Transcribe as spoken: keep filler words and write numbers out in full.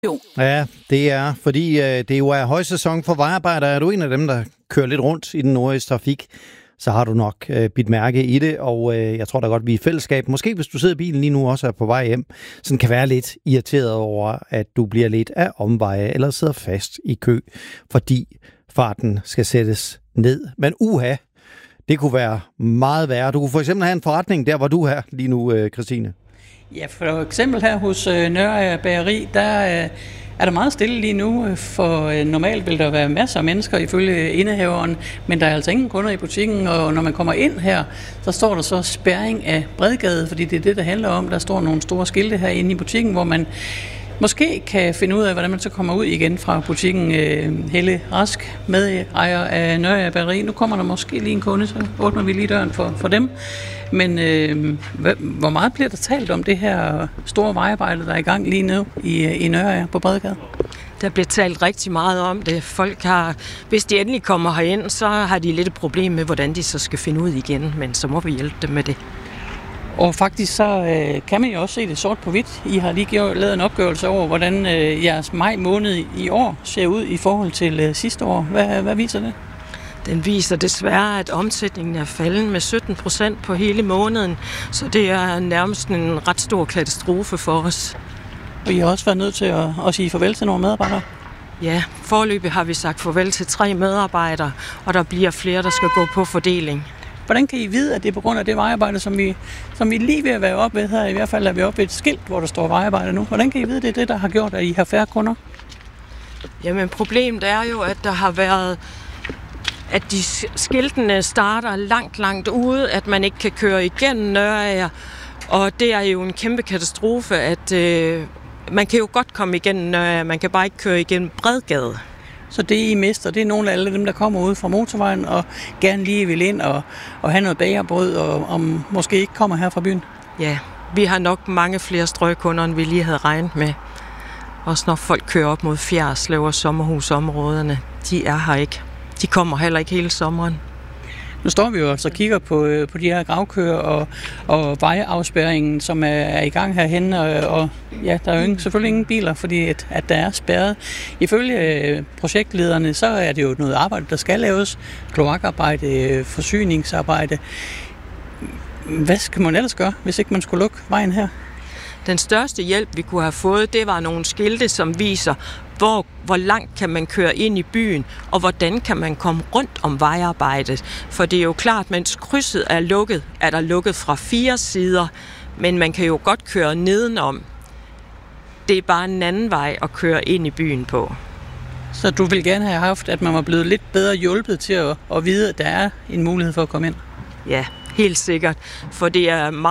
Jo. Ja, det er, fordi øh, det jo er højsæson for vejarbejder. Er du en af dem, der kører lidt rundt i den nordøstlige trafik, så har du nok øh, bidt mærke i det, og øh, jeg tror da godt, vi i fællesskab, måske hvis du sidder i bilen lige nu også er på vej hjem, sådan kan være lidt irriteret over, at du bliver lidt af omveje, eller sidder fast i kø, fordi farten skal sættes ned. Men uha, det kunne være meget værre. Du kunne for eksempel have en forretning der, hvor du er lige nu, øh, Christine. Ja, for eksempel her hos øh, Nørager Bageri, der øh, er der meget stille lige nu, for øh, normalt vil der være masser af mennesker ifølge indehaveren, men der er altså ingen kunder i butikken, og når man kommer ind her, så står der så spærring af Bredgade, fordi det er det, der handler om. Der står nogle store skilte herinde i butikken, hvor man måske kan finde ud af, hvordan man så kommer ud igen fra butikken. øh, Helle Rask, medejer af Nørager Bageri. Nu kommer der måske lige en kunde, så åbner vi lige døren for, for dem. Men øh, hvor meget bliver der talt om det her store vejarbejde, der er i gang lige nu i, i Nørager på Bredgade? Der bliver talt rigtig meget om det. Folk har, hvis de endelig kommer herind, så har de lidt et problem med, hvordan de så skal finde ud igen, men så må vi hjælpe dem med det. Og faktisk så øh, kan man jo også se det sort på hvidt. I har lige gjort, lavet en opgørelse over, hvordan øh, jeres maj måned i år ser ud i forhold til øh, sidste år. Hvad, hvad viser det? Den viser desværre, at omsætningen er faldet med sytten procent på hele måneden, så det er nærmest en ret stor katastrofe for os. Og I har også været nødt til at, at sige farvel til nogle medarbejdere? Ja, foreløbig har vi sagt farvel til tre medarbejdere, og der bliver flere, der skal gå på fordeling. Hvordan kan I vide, at det er på grund af det vejarbejde, som vi, som vi lige ved at være oppe ved her? I hvert fald er vi oppe ved et skilt, hvor der står vejarbejde nu. Hvordan kan I vide, at det er det, der har gjort, at I har færre kunder? Jamen problemet er jo, at der har været, at de skiltene starter langt, langt ude, at man ikke kan køre igennem Nørager. Og det er jo en kæmpe katastrofe, at øh, man kan jo godt komme igennem Nørager, man kan bare ikke køre igennem Bredgade. Så det, I mister, det er nogle af alle dem, der kommer ud fra motorvejen og gerne lige vil ind og, og have noget bagerbrød, og, og måske ikke kommer her fra byen? Ja, vi har nok mange flere strøgkunder, end vi lige havde regnet med. Også når folk kører op mod Fjerritslev og sommerhusområderne, de er her ikke. De kommer heller ikke hele sommeren. Nu står vi jo altså og kigger på, på de her gravkøer og, og vejafspærringen, som er, er i gang herhen, og, og ja, der er jo ingen, selvfølgelig ingen biler, fordi at, at der er spærret. Ifølge projektlederne, så er det jo noget arbejde, der skal laves. Kloakarbejde, forsyningsarbejde. Hvad skal man ellers gøre, hvis ikke man skulle lukke vejen her? Den største hjælp, vi kunne have fået, det var nogle skilte, som viser, hvor, hvor langt kan man køre ind i byen, og hvordan kan man komme rundt om vejarbejdet. For det er jo klart, mens krydset er lukket, er der lukket fra fire sider, men man kan jo godt køre nedenom. Det er bare en anden vej at køre ind i byen på. Så du vil gerne have haft, at man var blevet lidt bedre hjulpet til at, at vide, at der er en mulighed for at komme ind? Ja, helt sikkert, for det er meget